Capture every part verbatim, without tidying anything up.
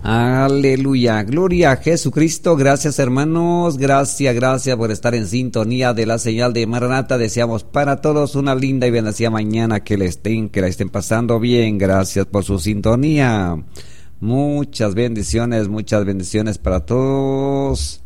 Aleluya, gloria a Jesucristo. Gracias, hermanos, gracias, gracias por estar en sintonía de la señal de Maranata. Deseamos para todos una linda y bendecida mañana, que le estén, que la estén pasando bien. Gracias por su sintonía. Muchas bendiciones, muchas bendiciones para todos.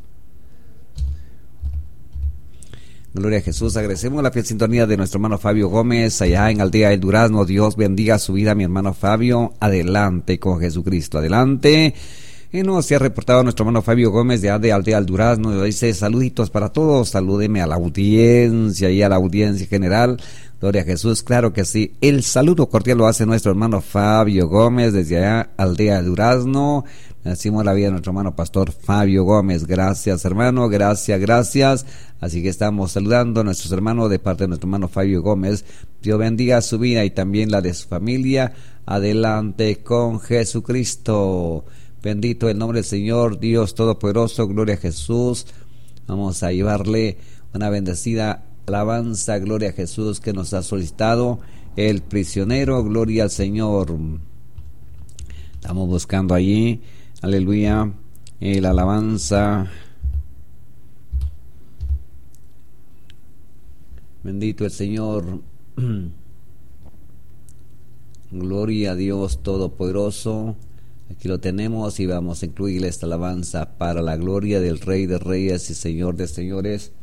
Gloria a Jesús. Agradecemos la fiel sintonía de nuestro hermano Fabio Gómez allá en Aldea El Durazno. Dios bendiga su vida, mi hermano Fabio. Adelante con Jesucristo, adelante. Y nos se ha reportado nuestro hermano Fabio Gómez de, de Aldea El Durazno. Dice: saluditos para todos, salúdeme a la audiencia y a la audiencia general. Gloria a Jesús, claro que sí. El saludo cordial lo hace nuestro hermano Fabio Gómez desde allá, Aldea El Durazno. Decimos la vida de nuestro hermano pastor Fabio Gómez. Gracias, hermano, gracias, gracias. Así que estamos saludando a nuestros hermanos de parte de nuestro hermano Fabio Gómez. Dios bendiga su vida y también la de su familia. Adelante con Jesucristo. Bendito el nombre del Señor, Dios Todopoderoso. Gloria a Jesús. Vamos a llevarle una bendecida alabanza, gloria a Jesús, que nos ha solicitado el prisionero. Gloria al Señor. Estamos buscando allí, aleluya, el alabanza. Bendito el Señor. Gloria a Dios Todopoderoso. Aquí lo tenemos y vamos a incluir esta alabanza para la gloria del Rey de Reyes y Señor de Señores.